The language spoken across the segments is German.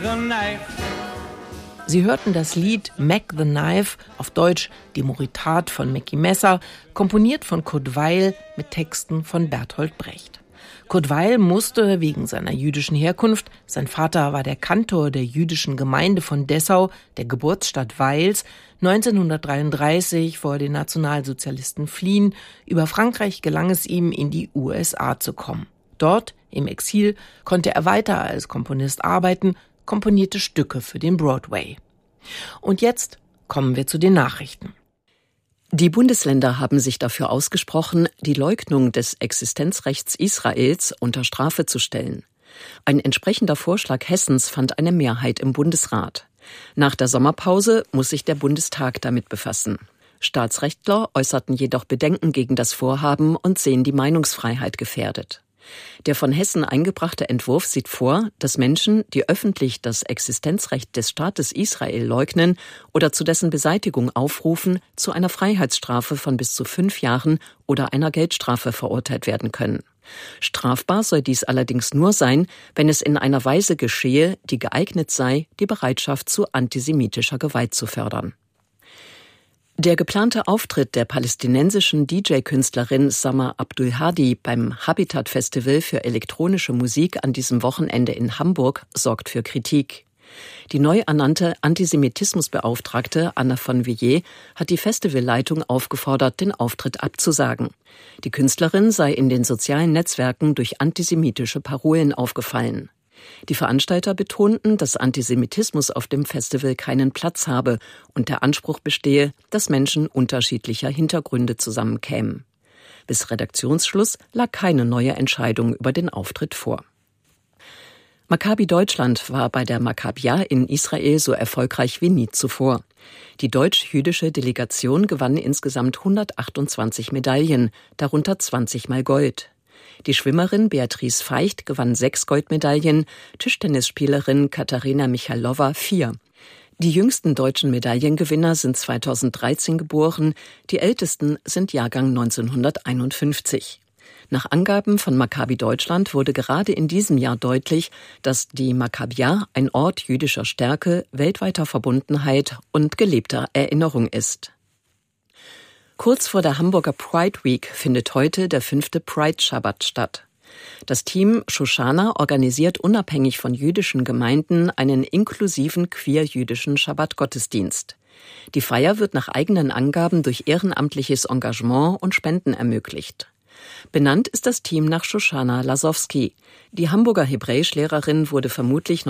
the knife. Sie hörten das Lied Mac the Knife, auf Deutsch Die Moritat von Mackie Messer, komponiert von Kurt Weill mit Texten von Bertolt Brecht. Kurt Weill musste wegen seiner jüdischen Herkunft, sein Vater war der Kantor der jüdischen Gemeinde von Dessau, der Geburtsstadt Weils, 1933 vor den Nationalsozialisten fliehen. Über Frankreich gelang es ihm, in die USA zu kommen. Dort, im Exil, konnte er weiter als Komponist arbeiten, komponierte Stücke für den Broadway. Und jetzt kommen wir zu den Nachrichten. Die Bundesländer haben sich dafür ausgesprochen, die Leugnung des Existenzrechts Israels unter Strafe zu stellen. Ein entsprechender Vorschlag Hessens fand eine Mehrheit im Bundesrat. Nach der Sommerpause muss sich der Bundestag damit befassen. Staatsrechtler äußerten jedoch Bedenken gegen das Vorhaben und sehen die Meinungsfreiheit gefährdet. Der von Hessen eingebrachte Entwurf sieht vor, dass Menschen, die öffentlich das Existenzrecht des Staates Israel leugnen oder zu dessen Beseitigung aufrufen, zu einer Freiheitsstrafe von bis zu 5 Jahren oder einer Geldstrafe verurteilt werden können. Strafbar soll dies allerdings nur sein, wenn es in einer Weise geschehe, die geeignet sei, die Bereitschaft zu antisemitischer Gewalt zu fördern. Der geplante Auftritt der palästinensischen DJ-Künstlerin Samar Abdulhadi beim Habitat-Festival für elektronische Musik an diesem Wochenende in Hamburg sorgt für Kritik. Die neu ernannte Antisemitismusbeauftragte Anna von Villiers hat die Festivalleitung aufgefordert, den Auftritt abzusagen. Die Künstlerin sei in den sozialen Netzwerken durch antisemitische Parolen aufgefallen. Die Veranstalter betonten, dass Antisemitismus auf dem Festival keinen Platz habe und der Anspruch bestehe, dass Menschen unterschiedlicher Hintergründe zusammenkämen. Bis Redaktionsschluss lag keine neue Entscheidung über den Auftritt vor. Maccabi Deutschland war bei der Maccabia in Israel so erfolgreich wie nie zuvor. Die deutsch-jüdische Delegation gewann insgesamt 128 Medaillen, darunter 20-mal Gold. Die Schwimmerin Beatrice Feicht gewann 6 Goldmedaillen, Tischtennisspielerin Katharina Michalowa 4. Die jüngsten deutschen Medaillengewinner sind 2013 geboren, die ältesten sind Jahrgang 1951. Nach Angaben von Maccabi Deutschland wurde gerade in diesem Jahr deutlich, dass die Maccabia ein Ort jüdischer Stärke, weltweiter Verbundenheit und gelebter Erinnerung ist. Kurz vor der Hamburger Pride Week findet heute der 5. Pride-Schabbat statt. Das Team Shoshana organisiert unabhängig von jüdischen Gemeinden einen inklusiven queer-jüdischen Schabbat-Gottesdienst. Die Feier wird nach eigenen Angaben durch ehrenamtliches Engagement und Spenden ermöglicht. Benannt ist das Team nach Shoshana Lasowski. Die Hamburger Hebräischlehrerin wurde vermutlich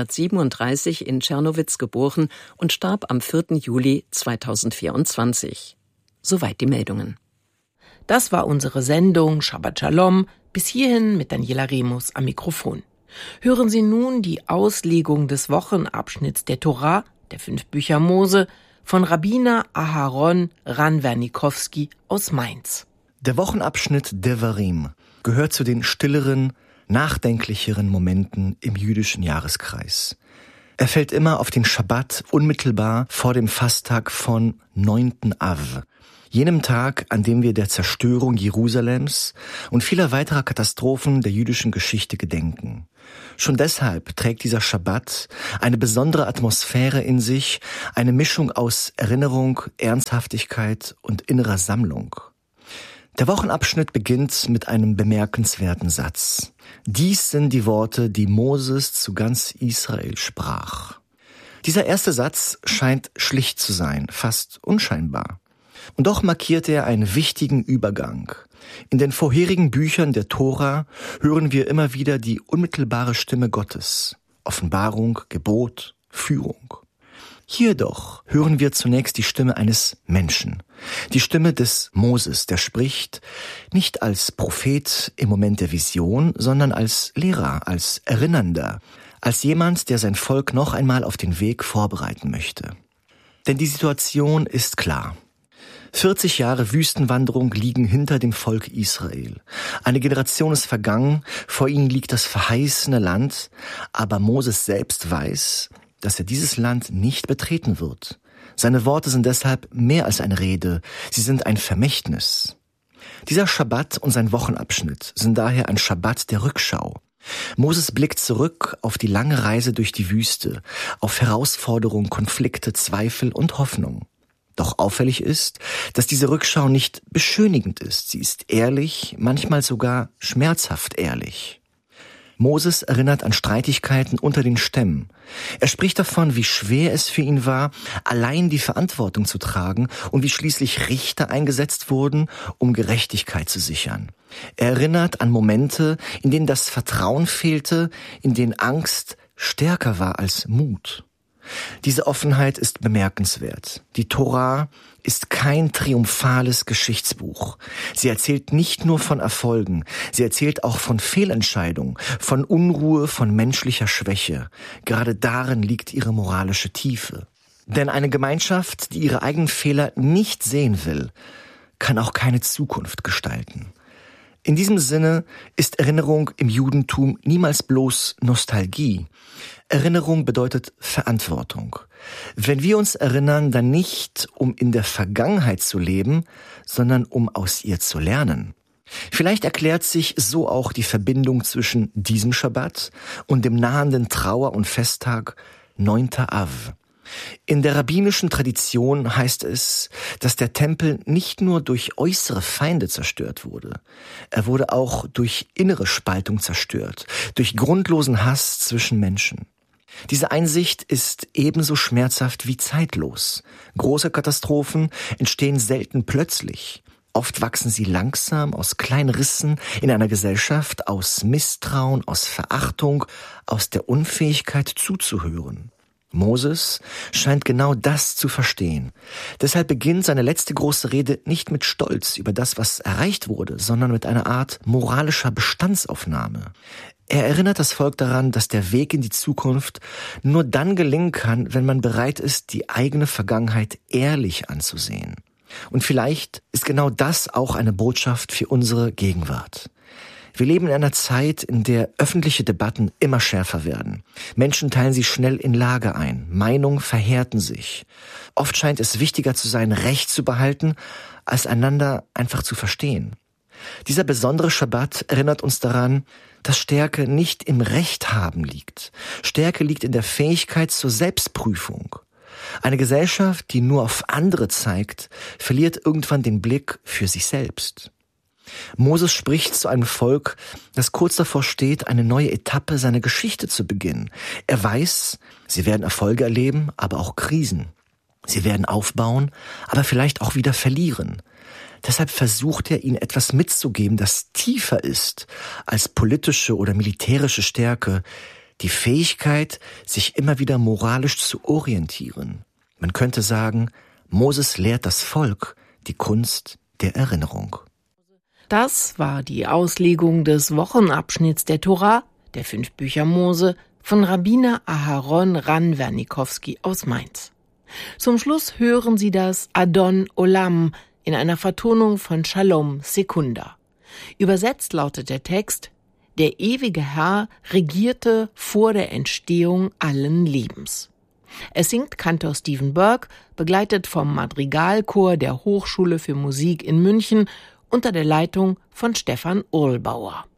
1937 in Czernowitz geboren und starb am 4. Juli 2024. Soweit die Meldungen. Das war unsere Sendung Shabbat Shalom. Bis hierhin mit Daniela Remus am Mikrofon. Hören Sie nun die Auslegung des Wochenabschnitts der Torah, der 5 Bücher Mose, von Rabbiner Aharon Ranwernikowski aus Mainz. Der Wochenabschnitt Devarim gehört zu den stilleren, nachdenklicheren Momenten im jüdischen Jahreskreis. Er fällt immer auf den Schabbat unmittelbar vor dem Fasttag von 9. Av, jenem Tag, an dem wir der Zerstörung Jerusalems und vieler weiterer Katastrophen der jüdischen Geschichte gedenken. Schon deshalb trägt dieser Schabbat eine besondere Atmosphäre in sich, eine Mischung aus Erinnerung, Ernsthaftigkeit und innerer Sammlung. Der Wochenabschnitt beginnt mit einem bemerkenswerten Satz. Dies sind die Worte, die Moses zu ganz Israel sprach. Dieser erste Satz scheint schlicht zu sein, fast unscheinbar. Und doch markiert er einen wichtigen Übergang. In den vorherigen Büchern der Tora hören wir immer wieder die unmittelbare Stimme Gottes. Offenbarung, Gebot, Führung. Hier doch hören wir zunächst die Stimme eines Menschen. Die Stimme des Moses, der spricht nicht als Prophet im Moment der Vision, sondern als Lehrer, als Erinnernder, als jemand, der sein Volk noch einmal auf den Weg vorbereiten möchte. Denn die Situation ist klar. 40 Jahre Wüstenwanderung liegen hinter dem Volk Israel. Eine Generation ist vergangen, vor ihnen liegt das verheißene Land, aber Moses selbst weiß, dass er dieses Land nicht betreten wird. Seine Worte sind deshalb mehr als eine Rede, sie sind ein Vermächtnis. Dieser Schabbat und sein Wochenabschnitt sind daher ein Schabbat der Rückschau. Moses blickt zurück auf die lange Reise durch die Wüste, auf Herausforderungen, Konflikte, Zweifel und Hoffnung. Doch auffällig ist, dass diese Rückschau nicht beschönigend ist. Sie ist ehrlich, manchmal sogar schmerzhaft ehrlich. Moses erinnert an Streitigkeiten unter den Stämmen. Er spricht davon, wie schwer es für ihn war, allein die Verantwortung zu tragen und wie schließlich Richter eingesetzt wurden, um Gerechtigkeit zu sichern. Er erinnert an Momente, in denen das Vertrauen fehlte, in denen Angst stärker war als Mut. Diese Offenheit ist bemerkenswert. Die Tora ist kein triumphales Geschichtsbuch. Sie erzählt nicht nur von Erfolgen, sie erzählt auch von Fehlentscheidungen, von Unruhe, von menschlicher Schwäche. Gerade darin liegt ihre moralische Tiefe. Denn eine Gemeinschaft, die ihre eigenen Fehler nicht sehen will, kann auch keine Zukunft gestalten. In diesem Sinne ist Erinnerung im Judentum niemals bloß Nostalgie. Erinnerung bedeutet Verantwortung. Wenn wir uns erinnern, dann nicht, um in der Vergangenheit zu leben, sondern um aus ihr zu lernen. Vielleicht erklärt sich so auch die Verbindung zwischen diesem Schabbat und dem nahenden Trauer- und Festtag 9. Av. In der rabbinischen Tradition heißt es, dass der Tempel nicht nur durch äußere Feinde zerstört wurde, er wurde auch durch innere Spaltung zerstört, durch grundlosen Hass zwischen Menschen. Diese Einsicht ist ebenso schmerzhaft wie zeitlos. Große Katastrophen entstehen selten plötzlich. Oft wachsen sie langsam aus kleinen Rissen in einer Gesellschaft, aus Misstrauen, aus Verachtung, aus der Unfähigkeit zuzuhören. Moses scheint genau das zu verstehen. Deshalb beginnt seine letzte große Rede nicht mit Stolz über das, was erreicht wurde, sondern mit einer Art moralischer Bestandsaufnahme. Er erinnert das Volk daran, dass der Weg in die Zukunft nur dann gelingen kann, wenn man bereit ist, die eigene Vergangenheit ehrlich anzusehen. Und vielleicht ist genau das auch eine Botschaft für unsere Gegenwart. Wir leben in einer Zeit, in der öffentliche Debatten immer schärfer werden. Menschen teilen sich schnell in Lager ein. Meinungen verhärten sich. Oft scheint es wichtiger zu sein, Recht zu behalten, als einander einfach zu verstehen. Dieser besondere Schabbat erinnert uns daran, dass Stärke nicht im Recht haben liegt. Stärke liegt in der Fähigkeit zur Selbstprüfung. Eine Gesellschaft, die nur auf andere zeigt, verliert irgendwann den Blick für sich selbst. Moses spricht zu einem Volk, das kurz davor steht, eine neue Etappe seiner Geschichte zu beginnen. Er weiß, sie werden Erfolge erleben, aber auch Krisen. Sie werden aufbauen, aber vielleicht auch wieder verlieren. Deshalb versucht er, ihnen etwas mitzugeben, das tiefer ist als politische oder militärische Stärke, die Fähigkeit, sich immer wieder moralisch zu orientieren. Man könnte sagen, Moses lehrt das Volk die Kunst der Erinnerung. Das war die Auslegung des Wochenabschnitts der Tora, der 5 Bücher Mose, von Rabbiner Aharon Ran-Wernikowski aus Mainz. Zum Schluss hören Sie das Adon Olam in einer Vertonung von Shalom Sekunda. Übersetzt lautet der Text: Der ewige Herr regierte vor der Entstehung allen Lebens. Es singt Kantor Stephen Burke, begleitet vom Madrigalchor der Hochschule für Musik in München unter der Leitung von Stefan Ohlbauer.